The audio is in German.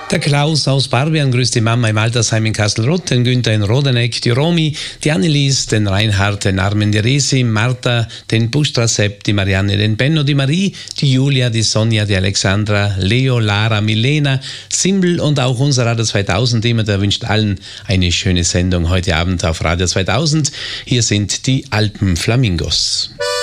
Der Klaus aus Barbian grüßt die Mama im Altersheim in Kastelruth, den Günther in Rodeneck, die Romi, die Annelies, den Reinhard, den Armin, die Resi, Martha, den Bustrasepp, die Marianne, den Benno, die Marie, die Julia, die Sonja, die Alexandra, Leo, Lara, Milena, Simbel und auch unser Radio 2000 Team. Der wünscht allen eine schöne Sendung heute Abend auf Radio 2000. Hier sind die Alpenflamingos.